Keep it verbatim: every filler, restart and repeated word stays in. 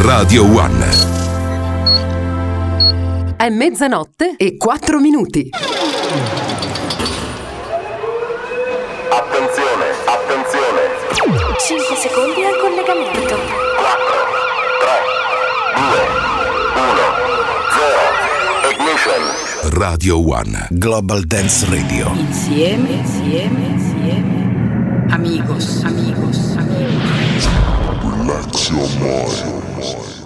Radio One. È mezzanotte e quattro minuti. Attenzione, attenzione. cinque secondi al collegamento. quattro, tre, due, uno, zero. Ignition. Radio One. Global Dance Radio. Insieme, insieme, insieme. Amigos, amigos, amigos. Relax your mind.